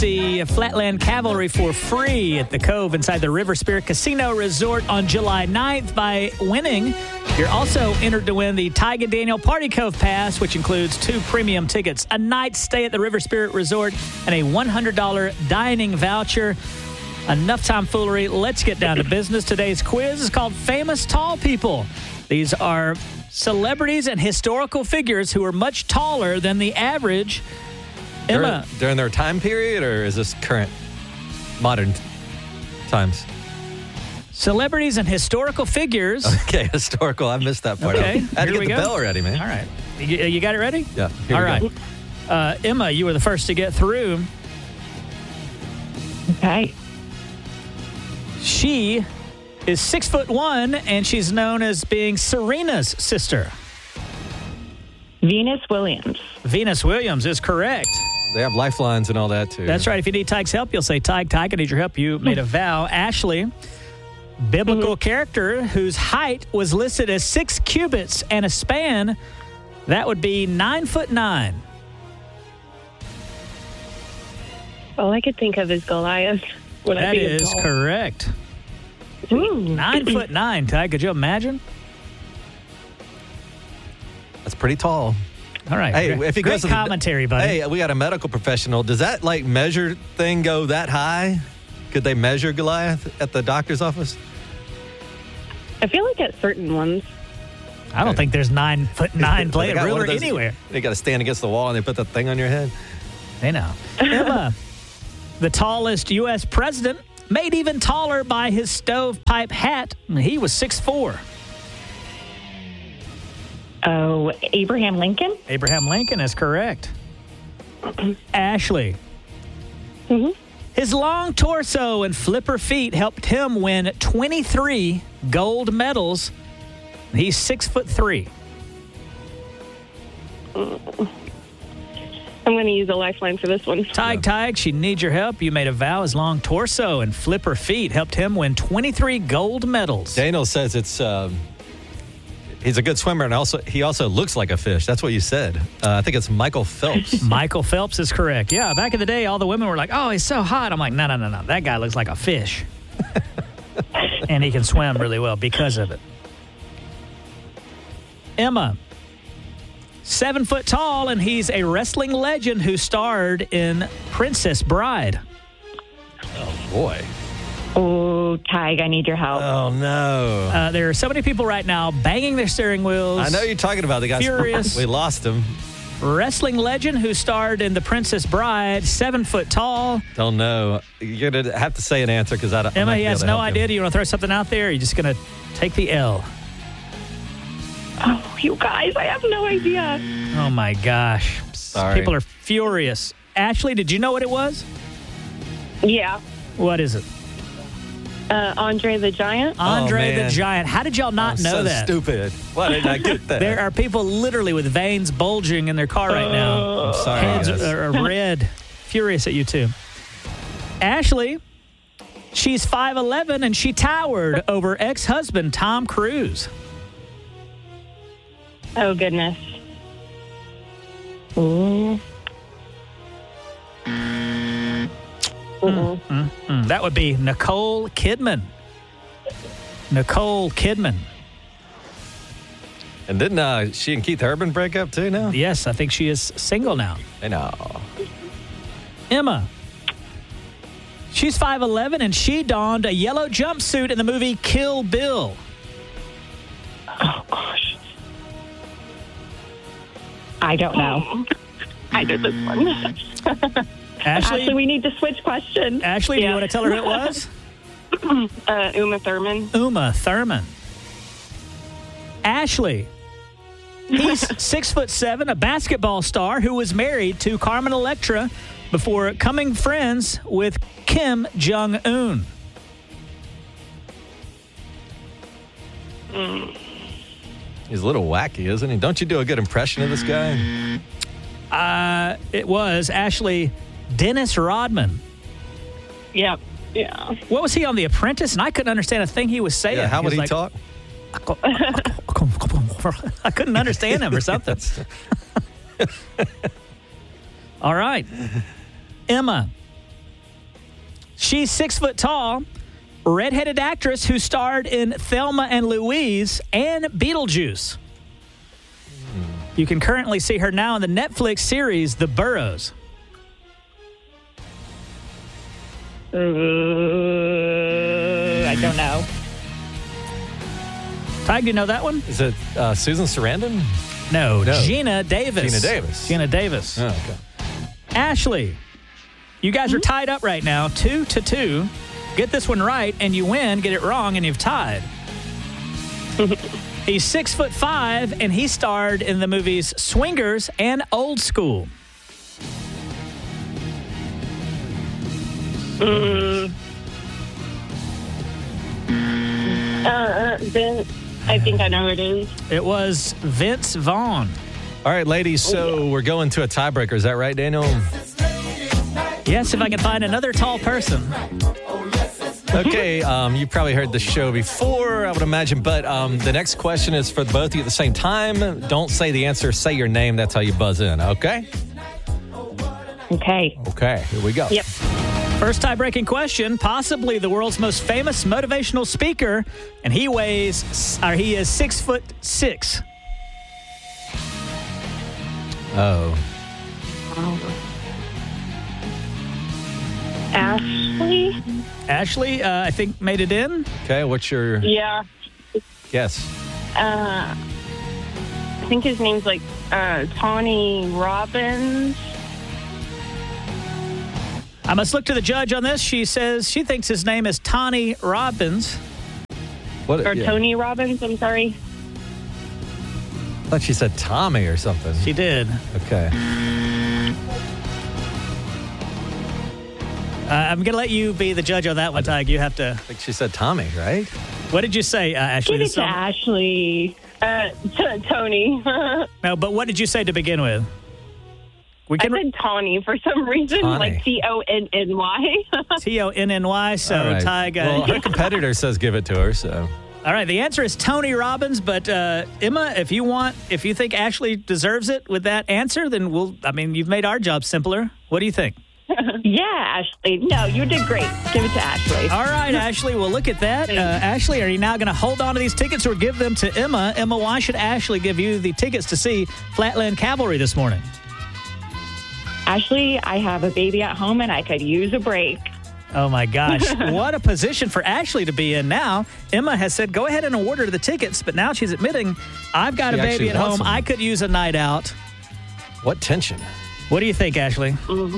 the Flatland Cavalry for free at the Cove inside the River Spirit Casino Resort on July 9th by winning. You're also entered to win the Tyga Daniel Party Cove Pass, which includes 2 premium tickets, a night stay at the River Spirit Resort, and a $100 dining voucher. Enough tomfoolery. Let's get down to business. Today's quiz is called Famous Tall People. These are celebrities and historical figures who are much taller than the average. Emma. During their time period, or is this current modern times? Celebrities and historical figures. Okay, historical. I missed that part. Okay, I had to here get we the go. bell ready, man. All right. You got it ready? Yeah. Here All we right. go. Emma, you were the first to get through. Okay. She is 6'1", and she's known as being Serena's sister. Venus Williams. Venus Williams is correct. They have lifelines and all that, too. That's right. If you need Tyke's help, you'll say, Tyke, I need your help. You made a vow. Ashley, biblical character whose height was listed as 6 cubits and a span, that would be 9'9". All I could think of is Goliath. That is correct. 9'9", Ty. Could you imagine? That's pretty tall. All right. Hey, if he Great goes to the- commentary, buddy. Hey, we got a medical professional. Does that, measure thing go that high? Could they measure Goliath at the doctor's office? I feel like at certain ones. I don't think there's 9'9" playing They got one ruler of those- anywhere. They got to stand against the wall and they put that thing on your head. They know. Emma, the tallest U.S. president, made even taller by his stovepipe hat. He was 6'4". Oh, Abraham Lincoln? Abraham Lincoln is correct. Ashley. Mm-hmm. His long torso and flipper feet helped him win 23 gold medals. He's 6'3". I'm going to use a lifeline for this one. Tig, she needs your help. You made a vow. His long torso and flipper feet helped him win 23 gold medals. Daniel says it's he's a good swimmer, and he also looks like a fish. That's what you said. I think it's Michael Phelps. Michael Phelps is correct. Yeah, back in the day, all the women were like, oh, he's so hot. I'm like, no. That guy looks like a fish. And he can swim really well because of it. Emma, 7 foot tall, and he's a wrestling legend who starred in Princess Bride. Oh, boy. Oh, Tig, I need your help. Oh, no. There are so many people right now banging their steering wheels. I know you're talking about the guy. Furious. We lost him. Wrestling legend who starred in The Princess Bride, 7 foot tall. Don't know. You're going to have to say an answer because I don't Emma, he know. has no idea. Do you want to throw something out there? Or are you just going to take the L? Oh, you guys, I have no idea. Oh, my gosh. Sorry. People are furious. Ashley, did you know what it was? Yeah. What is it? Andre the Giant. Andre the man. Giant. How did y'all not I'm know so that? stupid. Why did I get that? There are people literally with veins bulging in their car right now. I'm sorry, Heads guys. are red. Furious at you, too. Ashley, she's 5'11", and she towered over ex-husband Tom Cruise. Oh, goodness. Ooh. That would be Nicole Kidman. Nicole Kidman. And didn't she and Keith Urban break up too now? Yes, I think she is single now. I know. Emma. She's 5'11", and she donned a yellow jumpsuit in the movie Kill Bill. Oh, gosh. I don't know. I know this one. Ashley, we need to switch questions. Ashley, do you want to tell her who it was? Uma Thurman. Uma Thurman. Ashley. He's 6'7", a basketball star who was married to Carmen Electra before becoming friends with Kim Jong-un. He's a little wacky, isn't he? Don't you do a good impression of this guy? It was Ashley Dennis Rodman. Yep. Yeah. What was he on The Apprentice? And I couldn't understand a thing he was saying. Yeah, how would he was talk? I couldn't understand him or something. All right. Emma, She's 6 foot tall, redheaded actress who starred in Thelma and Louise and Beetlejuice. You can currently see her now in the Netflix series The Burrows. I don't know. Tig, do you know that one? Is it Susan Sarandon? No, Gina Davis. Gina Davis. Oh, okay. Ashley, you guys are tied up right now, 2-2. Get this one right, and you win. Get it wrong, and you've tied. He's 6'5", and he starred in the movies Swingers and Old School. Then I think I know who it is. It was Vince Vaughn. All right, ladies, so we're going to a tiebreaker. Is that right, Daniel? Yes, if I can find another tall person. Okay, you probably heard the show before, I would imagine, but the next question is for both of you at the same time. Don't say the answer, say your name. That's how you buzz in, okay? Okay. Okay, here we go. Yep. First tie-breaking question, possibly the world's most famous motivational speaker, and he is 6'6". Oh. Ashley? Ashley, I think made it in. Okay, what's your Yeah. guess? I think his name's like Tony Robbins. I must look to the judge on this. She says she thinks his name is Tony Robbins. What? Or Tony Robbins, I'm sorry. I thought she said Tommy or something. She did. Okay. I'm going to let you be the judge on that one, Tig. You have to. I think she said Tommy, right? What did you say, Ashley? Give it to Ashley. Tony. No, but what did you say to begin with? I said Tawny for some reason, Tawny. like Tonny. Tonny. So, All right. Tig. Well, her competitor says give it to her, so. All right, the answer is Tony Robbins, but Emma, if you think Ashley deserves it with that answer, then you've made our job simpler. What do you think? Yeah, Ashley. No, you did great. Give it to Ashley. All right, Ashley. Well, look at that. Ashley, are you now going to hold on to these tickets or give them to Emma? Emma, why should Ashley give you the tickets to see Flatland Cavalry this morning? Ashley, I have a baby at home and I could use a break. Oh, my gosh. What a position for Ashley to be in now. Emma has said, go ahead and award her the tickets, but now she's admitting, I've got a baby at home. I could use a night out. What tension. What do you think, Ashley?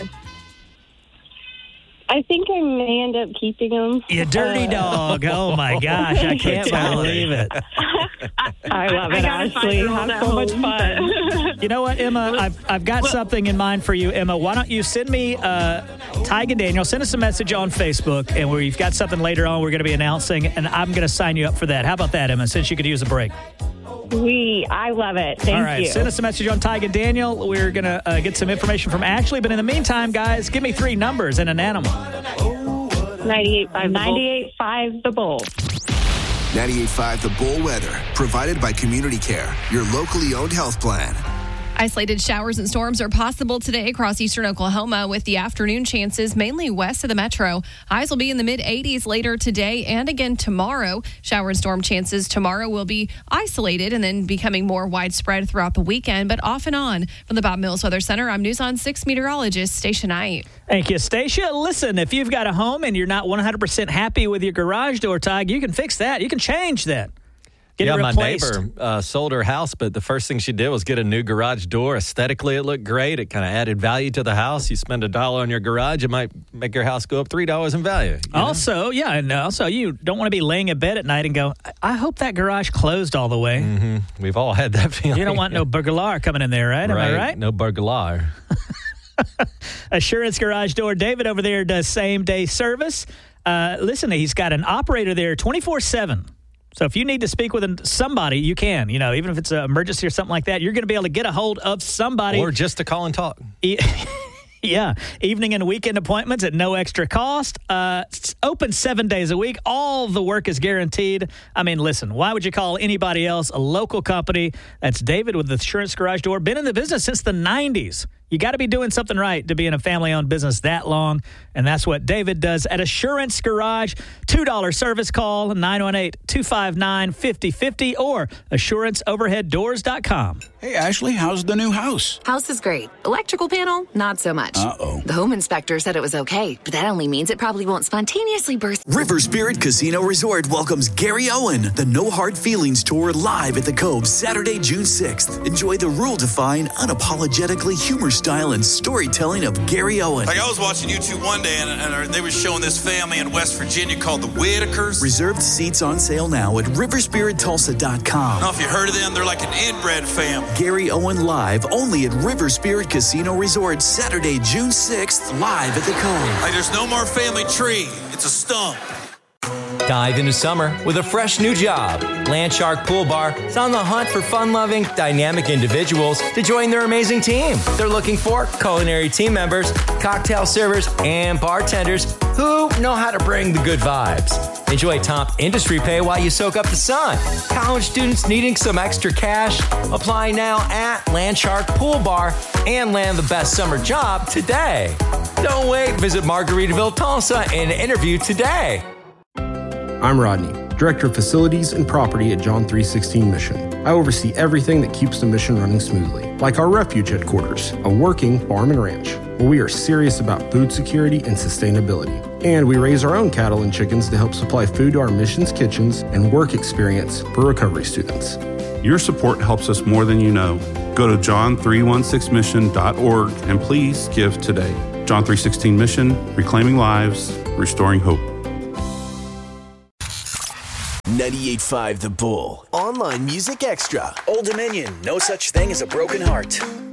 I think I may end up keeping them. You dirty dog. Oh, my gosh. I can't believe it. I love it, Ashley. Have so much fun. You know what, Emma? I've got something in mind for you, Emma. Why don't you send me, Tig and Daniel, send us a message on Facebook, and we've got something later on we're going to be announcing, and I'm going to sign you up for that. How about that, Emma, since you could use a break? I love it. Thank you. All right, send us a message on Tig and Daniel. We're going to get some information from Ashley. But in the meantime, guys, give me 3 numbers and an animal. 98.5 The Bull. 98.5 The Bull weather, provided by Community Care, your locally owned health plan. Isolated showers and storms are possible today across eastern Oklahoma with the afternoon chances mainly west of the metro. Highs will be in the mid-80s later today and again tomorrow. Shower and storm chances tomorrow will be isolated and then becoming more widespread throughout the weekend, but off and on. From the Bob Mills Weather Center, I'm News on 6 meteorologist Stacia Knight. Thank you, Stacia. Listen, if you've got a home and you're not 100% happy with your garage door, Tig, you can fix that. You can change that. My neighbor sold her house, but the first thing she did was get a new garage door. Aesthetically, it looked great. It kind of added value to the house. You spend $1 on your garage, it might make your house go up $3 in value. Also, you don't want to be laying in bed at night and go, I hope that garage closed all the way. Mm-hmm. We've all had that feeling. You don't want no burglar coming in there, right? Am I right? No burglar. Assurance Garage Door. David over there does same-day service. Listen, he's got an operator there 24/7. So if you need to speak with somebody, you can. Even if it's an emergency or something like that, you're going to be able to get a hold of somebody. Or just to call and talk. Yeah. Evening and weekend appointments at no extra cost. It's open 7 days a week. All the work is guaranteed. I mean, listen, why would you call anybody else? A local company. That's David with the Assurance Garage Door. Been in the business since the 90s. You got to be doing something right to be in a family-owned business that long, and that's what David does at Assurance Garage. $2 service call, 918-259-5050 or AssuranceOverheadDoors.com. Hey, Ashley, how's the new house? House is great. Electrical panel, not so much. Uh-oh. The home inspector said it was okay, but that only means it probably won't spontaneously burst. River Spirit Casino Resort welcomes Gary Owen, the No Hard Feelings Tour, live at the Cove Saturday, June 6th. Enjoy the rule-defying, unapologetically humor style and storytelling of Gary Owen. Like, I was watching YouTube one day, and they were showing this family in West Virginia called the Whitakers. Reserved seats on sale now at riverspirittulsa.com. I don't know if you heard of them. They're like an inbred family. Gary Owen live only at River Spirit Casino Resort Saturday, June 6th, live at the Cove. Like, there's no more family tree. It's a stump. Dive into summer with a fresh new job. Landshark Pool Bar is on the hunt for fun-loving, dynamic individuals to join their amazing team. They're looking for culinary team members, cocktail servers, and bartenders who know how to bring the good vibes. Enjoy top industry pay while you soak up the sun. College students needing some extra cash? Apply now at Landshark Pool Bar and land the best summer job today. Don't wait. Visit Margaritaville, Tulsa and interview today. I'm Rodney, Director of Facilities and Property at John 316 Mission. I oversee everything that keeps the mission running smoothly, like our refuge headquarters, a working farm and ranch, where we are serious about food security and sustainability. And we raise our own cattle and chickens to help supply food to our missions kitchens and work experience for recovery students. Your support helps us more than you know. Go to john316mission.org and please give today. John 316 Mission, reclaiming lives, restoring hope. 98.5 The Bull. Online Music Extra. Old Dominion, No Such Thing as a Broken Heart.